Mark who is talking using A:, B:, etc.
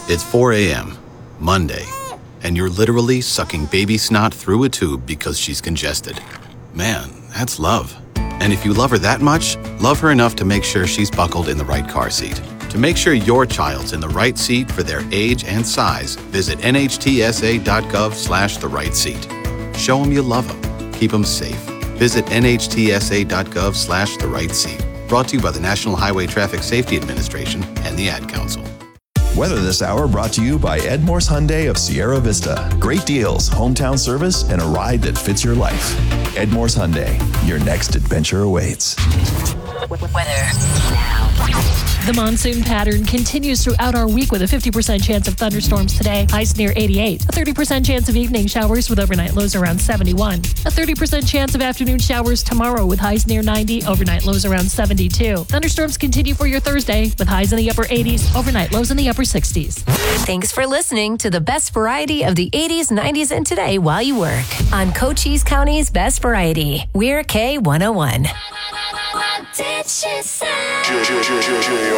A: It's 4 a.m., Monday, and you're literally sucking baby snot through a tube because she's congested. Man, that's love. And if you love her that much, love her enough to make sure she's buckled in the right car seat. To make sure your child's in the right seat for their age and size, visit nhtsa.gov/the right seat. Show them you love them. Keep them safe. Visit nhtsa.gov/the right seat. Brought to you by the National Highway Traffic Safety Administration and the Ad Council.
B: Weather this hour brought to you by Ed Morse Hyundai of Sierra Vista. Great deals, hometown service, and a ride that fits your life. Ed Morse Hyundai, your next adventure awaits.
C: Weather now.
D: The monsoon pattern continues throughout our week with a 50% chance of thunderstorms today, highs near 88. A 30% chance of evening showers with overnight lows around 71. A 30% chance of afternoon showers tomorrow with highs near 90, overnight lows around 72. Thunderstorms continue for your Thursday with highs in the upper 80s, overnight lows in the upper 60s.
C: Thanks for listening to the best variety of the 80s, 90s, and today while you work on Cochise County's Best Variety. We're K101.
E: What did she say?